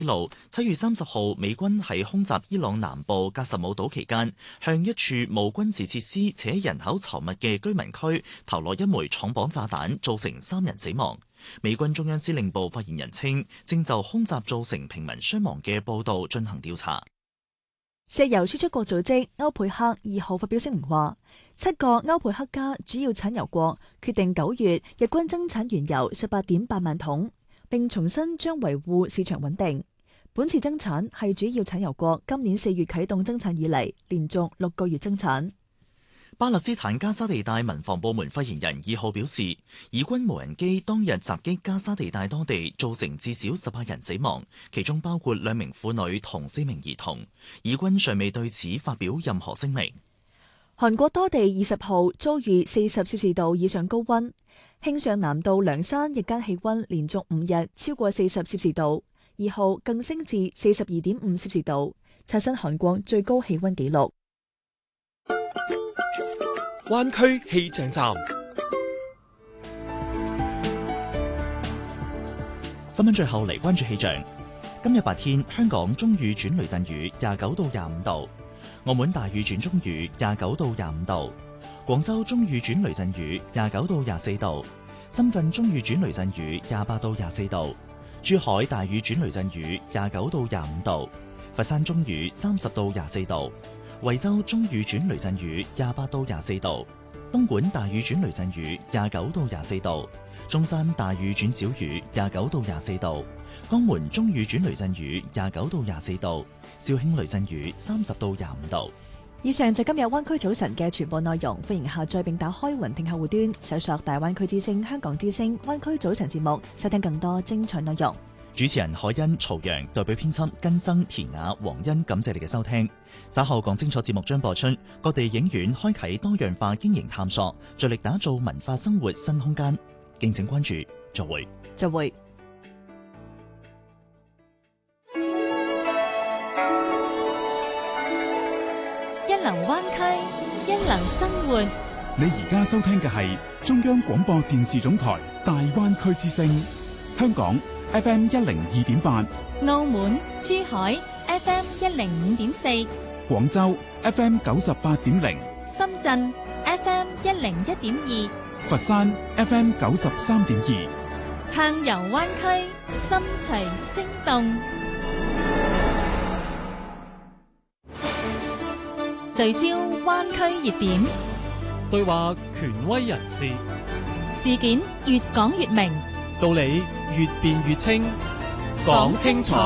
露，7月30號美軍喺空襲伊朗南部格什姆島期間，向一處無軍事設施且人口稠密嘅居民區投落一枚重磅炸彈，造成3人死亡。美軍中央司令部發言人稱，正就空襲造成平民傷亡嘅報導進行調查。 石油輸出國組織歐佩克2號發表聲明話，7個歐佩克加主要產油國決定9月日均增產原油18.8萬桶，並重申將維護市場穩定。本次增產係主要產油國今年4月啟動增產以嚟，連續6個月增產。 巴勒斯坦加沙地帶民防部門發言人2號表示，以軍無人機當日襲擊加沙地帶多地，造成至少18人死亡，其中包括2名婦女同4名兒童。以軍尚未對此發表任何聲明。 韓國多地20號遭遇40攝氏度以上高溫，慶尚南道涼山日間氣溫連續5日超過40攝氏度，2號更升至42.5攝氏度，刷新韓國最高氣溫紀錄。 灣區氣象站， 新聞最後嚟關注氣象。今日白天，香港中雨轉雷陣雨，29到25度；澳門大雨轉中雨，29到25度；廣州中雨轉雷陣雨，29到24度；深圳中雨轉雷陣雨，28到24度；珠海大雨轉雷陣雨，29到25度；佛山中雨30到24度。惠州中雨轉雷陣雨28到24度，東莞大雨轉雷陣雨29到24度，中山大雨轉小雨29到24度，江門中雨轉雷陣雨29到24度，肇慶雷陣雨30到25度。 以上就今日灣區早晨嘅全部內容，歡迎下載並打開雲聽客戶端，搜索大灣區之聲、香港之聲、灣區早晨節目，收聽更多精彩內容。 主持人海欣、曹陽，代表編輯根生、田雅、黃欣，感謝你嘅收聽。稍後講清楚節目將播出，各地影院開啟多樣化經營探索，着力打造文化生活新空間。敬請關注，再會。 再會。 一流灣區，一流生活。 你而家收聽嘅係中央廣播電視總台大灣區之聲，香港FM 102.8， 澳門、珠海 FM 105.4， 廣州 FM 98.0， 深圳 FM 101.2， 佛山 FM 93.2。 暢遊灣區，心隨聲動，聚焦灣區熱點， 對話權威人士， 事件越講越明， 道理越辯越清，講清楚，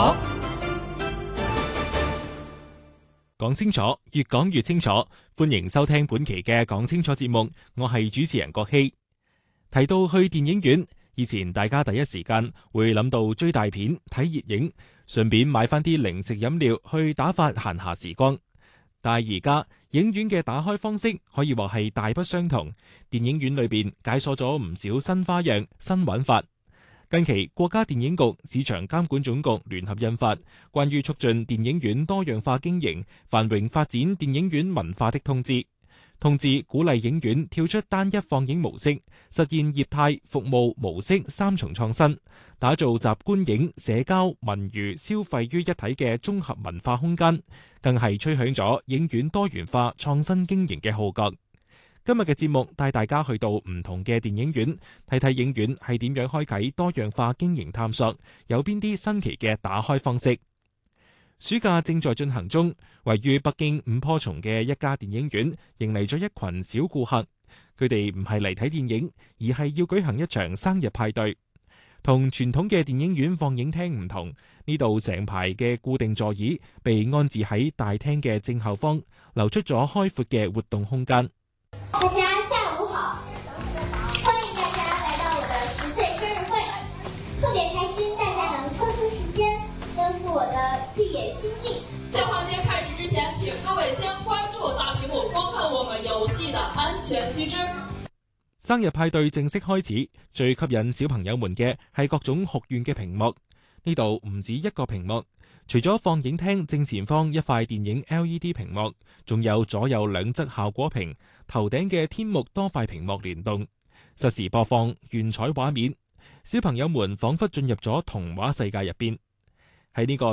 講清楚，越講越清楚。歡迎收聽本期嘅講清楚節目，我係主持人郭希。提到去電影院，以前大家第一時間會諗到追大片、睇熱影，順便買翻啲零食飲料去打發閒暇時光。但係而家影院嘅打開方式可以話係大不相同，電影院裏邊解鎖咗唔少新花樣、新玩法。近期國家電影局市場監管總局聯合印發關於促進電影院多樣化經營、繁榮發展電影院文化的通知。通知鼓勵影院跳出單一放映模式，實現業態、服務模式3重創新，打造集觀影、社交、文娛、消費於一體嘅綜合文化空間，更係吹響咗影院多元化創新經營嘅號角。今日嘅節目帶大家去到唔同嘅電影院，睇睇影院係點樣開啟多樣化經營探索，有邊啲新奇嘅打開方式。暑假正在進行中，位於北京五棵松嘅一家電影院迎嚟咗一群小顧客。佢哋唔係嚟睇電影，而係要舉行一場生日派對。同傳統嘅電影院放映廳唔同，呢度成排嘅固定座椅被安置喺大廳嘅正後方，留出咗開闊嘅活動空間。 大家下午好，歡迎大家來到我的10歲生日會，特別開心大家能抽出時間奔赴我的綠野仙境。 在環節開始之前，請各位先關注大屏幕，觀看我們遊戲的安全須知。 生日派對正式開始，最吸引小朋友們嘅係各種酷炫嘅屏幕。呢度唔止一個屏幕，除咗放映廳正前方一塊電影 LED 屏幕，仲有左右兩側效果屏，頭頂嘅天幕多塊屏幕聯動，實時播放炫彩畫面。小朋友們仿佛進入咗童話世界入邊。 喺呢個